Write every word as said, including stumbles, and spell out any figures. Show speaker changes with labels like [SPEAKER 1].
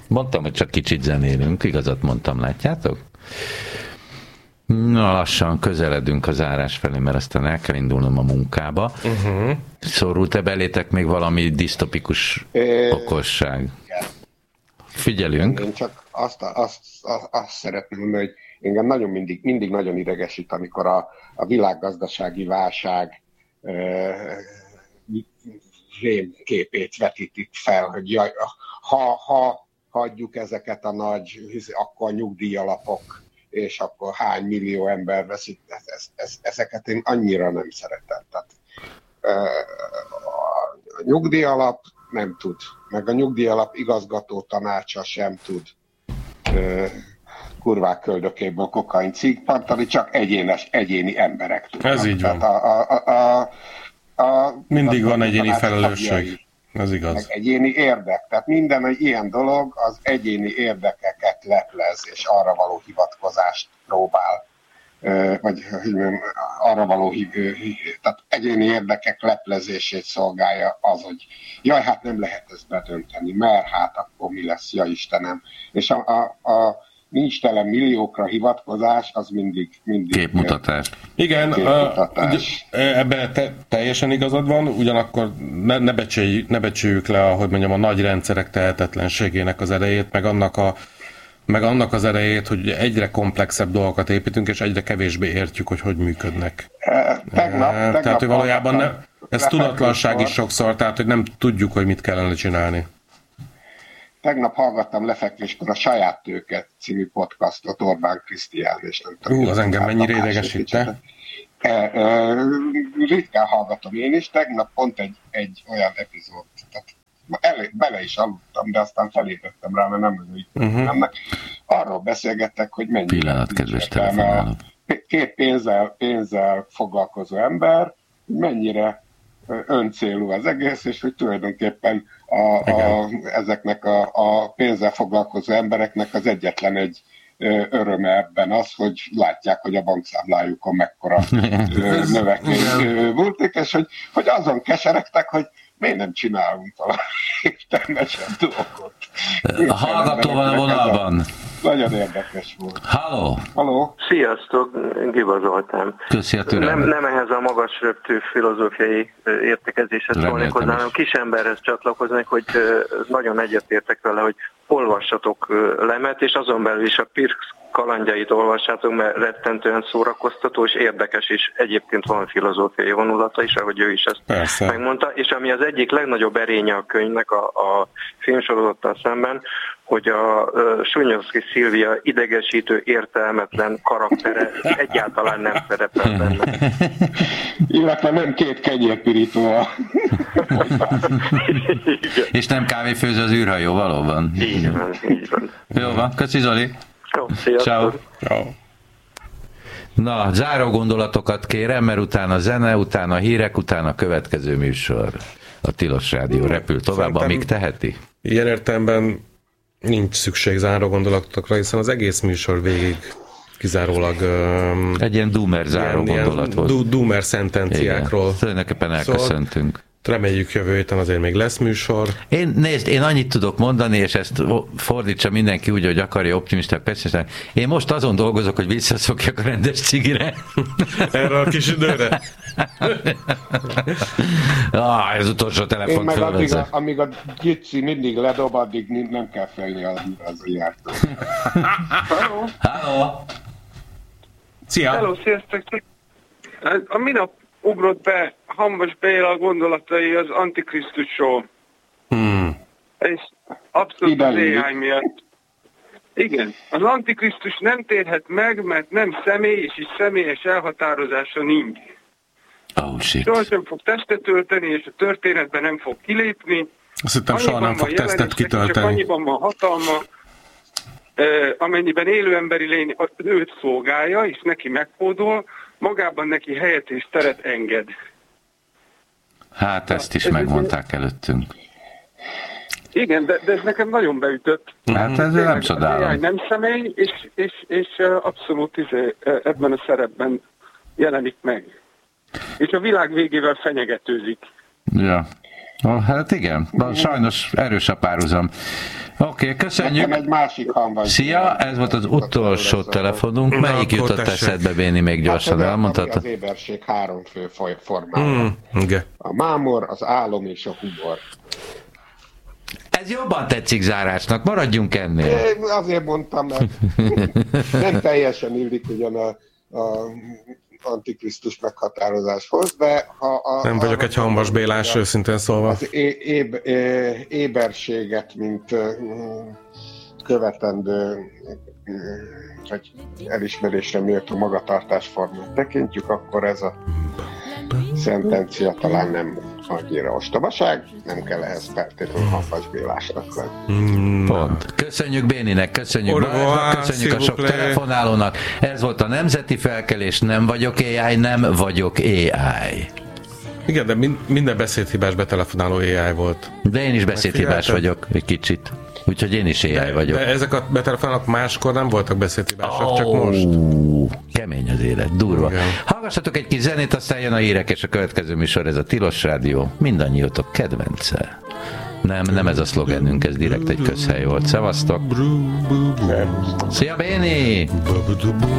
[SPEAKER 1] Mondtam, hogy csak kicsit zenélünk, igazat mondtam, látjátok? Na, lassan közeledünk az zárás felé, mert aztán el kell indulnom a munkába. Uh-huh. Szorult-e belétek még valami disztopikus é, okosság? Igen. Figyelünk.
[SPEAKER 2] Én csak azt, azt, azt, azt szeretném mondani, hogy engem nagyon mindig, mindig nagyon idegesít, amikor a, a világgazdasági válság rémképét vetítik fel, hogy jaj, ha, ha hagyjuk ezeket a nagy, akkor a nyugdíjalapok, és akkor hány millió ember veszik, ez, ez, ez, ezeket én annyira nem szeretem. Tehát, a nyugdíjalap nem tud, meg a nyugdíjalap igazgató tanácsa sem tud kurvák köldökéből kokain cikktartani, csak egyénes, egyéni emberek tudnak.
[SPEAKER 3] Ez így van.
[SPEAKER 2] A, a, a, a,
[SPEAKER 3] Mindig van egyéni felelősség. Ez igaz.
[SPEAKER 2] Meg egyéni érdek. Tehát minden egy ilyen dolog az egyéni érdekeket leplez, és arra való hivatkozást próbál, vagy arra való, tehát egyéni érdekek leplezését szolgálja az, hogy jaj, hát nem lehet ezt bedönteni, mert hát akkor mi lesz, ja Istenem. És a, a, a nincs tele milliókra hivatkozás, az mindig... mindig
[SPEAKER 1] képmutatás.
[SPEAKER 3] Igen,
[SPEAKER 2] képmutatás.
[SPEAKER 3] Ebben te, teljesen igazad van, ugyanakkor ne, ne, becsüljük, ne becsüljük le, ahogy mondjam, a nagy rendszerek tehetetlenségének az erejét, meg annak, a, meg annak az erejét, hogy egyre komplexebb dolgokat építünk, és egyre kevésbé értjük, hogy hogy működnek.
[SPEAKER 2] E, tegnap,
[SPEAKER 3] e,
[SPEAKER 2] tegnap
[SPEAKER 3] tehát, hogy valójában ne, ez tudatlanság is sokszor, tehát, hogy nem tudjuk, hogy mit kellene csinálni.
[SPEAKER 2] Tegnap hallgattam lefekvéskor a Saját Tőke című podcastot Orbán Krisztián, és nem tudom.
[SPEAKER 3] Ú, az engem mennyire idegesítette.
[SPEAKER 2] E, e, ritkán hallgatom én is, tegnap pont egy, egy olyan epizód, tehát elé, bele is aludtam, de aztán felébredtem rá, mert nem uh-huh. Arról beszélgettek, hogy mennyi
[SPEAKER 1] pillanat, kedves telefonáló.
[SPEAKER 2] Két pénzzel, pénzzel foglalkozó ember, mennyire öncélú az egész, és hogy tulajdonképpen a, a, ezeknek a, a pénzzel foglalkozó embereknek az egyetlen egy öröme ebben az, hogy látják, hogy a bankszámlájukon mekkora növekmény múltik, és hogy, hogy azon keseregtek, hogy miért nem csinálunk valami értelmesebb dolgot.
[SPEAKER 1] A hallgató van a vonalban.
[SPEAKER 2] Nagyon érdekes volt.
[SPEAKER 1] Halló!
[SPEAKER 2] Halló!
[SPEAKER 4] Sziasztok, Giba Zoltán.
[SPEAKER 1] Köszi a türelmet.
[SPEAKER 4] Nem, nem ehhez a magas röptű filozófiai értekezéshez szólnék hozzá, hanem kis emberhez csatlakoznék, hogy nagyon egyetértek vele, hogy olvassatok Lemet, és azon belül is a Pirx kalandjait olvassátok, mert rettentően szórakoztató és érdekes, és egyébként van filozófiai vonulata is, ahogy ő is ezt Persze. megmondta, és ami az egyik legnagyobb erénye a könyvnek a, a filmsorozattal szemben, hogy a uh, Sunyovszki Szilvia idegesítő, értelmetlen karaktere egyáltalán nem szerepel benne.
[SPEAKER 2] Illetve nem két kenyérpirító.
[SPEAKER 1] És nem kávéfőző az űrhajó, valóban.
[SPEAKER 4] Így van, így van.
[SPEAKER 1] Jó van, köszi Zoli.
[SPEAKER 4] Jó, sziasztok.
[SPEAKER 3] Ciao.
[SPEAKER 1] Na, záró gondolatokat kérem, mert utána zene, utána hírek, utána a következő műsor. A Tilos Rádió repül tovább, Szerintem amíg teheti.
[SPEAKER 3] Ilyen értelemben nincs szükség záró gondolatokra, hiszen az egész műsor végig kizárólag... Um,
[SPEAKER 1] Egy ilyen doomer záró ilyen, gondolat volt.
[SPEAKER 3] Du- doomer szentenciákról.
[SPEAKER 1] Tulajdonképpen elköszöntünk. Szóval
[SPEAKER 3] reméljük jövő héten azért még lesz műsor.
[SPEAKER 1] Én, nézd, én annyit tudok mondani, és ezt fordítsa mindenki úgy, hogy akarja optimisták, pessimisten. Én most azon dolgozok, hogy visszaszokjak a rendes cigire.
[SPEAKER 3] Erre a kis időre?
[SPEAKER 1] ah, ez utolsó telefon
[SPEAKER 2] meg addig a, amíg a Gicsi mindig ledob, addig nem kell felni az, az jártó.
[SPEAKER 1] Hello! Hello!
[SPEAKER 3] Szia!
[SPEAKER 5] Hello, sziasztok! A minap ugrott be Hamvas Béla gondolatai az Antikrisztusról.
[SPEAKER 3] Hmm.
[SPEAKER 5] És abszolút az á i miatt. Igen, az Antikrisztus nem térhet meg, mert nem személy, és is személyes elhatározása nincs.
[SPEAKER 1] Oh, shit.
[SPEAKER 5] Soha sem fog testet ölteni, és a történetben nem fog kilépni.
[SPEAKER 3] Azt hittem, soha nem fog tesztet kitölteni.
[SPEAKER 5] Csak annyiban van hatalma, amennyiben élő emberi lény őt szolgálja, és neki megfordul, magában neki helyet és teret enged.
[SPEAKER 1] Hát ezt is ez megmondták előttünk.
[SPEAKER 5] Igen, de, de ez nekem nagyon beütött.
[SPEAKER 1] Hát ezzel nem csodálom.
[SPEAKER 5] Nem személy, és, és, és abszolút izé, ebben a szerepben jelenik meg. És a világ végével fenyegetőzik.
[SPEAKER 1] Ja. Oh, hát igen, sajnos erős a párhuzam. Oké, okay, köszönjük.
[SPEAKER 2] Egy másik hang.
[SPEAKER 1] Szia, ez volt az utolsó telefonunk. Melyik jutott eszedbe, Béni, még gyorsan hát, elmondtad?
[SPEAKER 2] Az éberség három fő formája. Mm, okay. A mámor, az álom és a humor.
[SPEAKER 1] Ez jobban tetszik zárásnak, maradjunk ennél.
[SPEAKER 2] Én azért mondtam, mert nem teljesen illik ugyan a, a antikrisztus meghatározáshoz, de ha a...
[SPEAKER 3] Nem vagyok a, egy Hamvas Bélás, őszintén szólva.
[SPEAKER 2] Az é, éb, é, éberséget, mint követendő, vagy elismerésre méltó magatartásformát tekintjük, akkor ez a szentencia talán nem annyira ostobaság, nem kell ehhez feltétlenül Hamvas Bélásnak lenni.
[SPEAKER 1] Pont. Köszönjük Béninek, köszönjük Balázsnak, köszönjük a sok telefonálónak. Ez volt a Nemzeti Felkelés, nem vagyok á i, nem vagyok á i.
[SPEAKER 3] Igen, de minden beszédhibás betelefonáló á i volt.
[SPEAKER 1] De én is beszédhibás vagyok, egy kicsit. Úgyhogy én is á i vagyok.
[SPEAKER 3] De ezek a betelefonálók máskor nem voltak beszédhibások, oh, csak most.
[SPEAKER 1] Kemény az élet, durva. Igen. Hallgassatok egy kis zenét, aztán jön a hírek, és a következő műsor, ez a Tilos Rádió, mindannyiótok kedvence. Nem, nem ez a szlogenünk, ez direkt egy közhely volt. Szevasztok! Szia, Béni!